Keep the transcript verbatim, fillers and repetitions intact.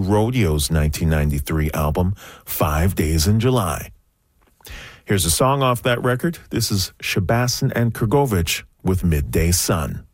Rodeo's nineteen ninety-three album, Five Days in July. Here's a song off that record. This is Shabasson and Kurgovich with Midday Sun.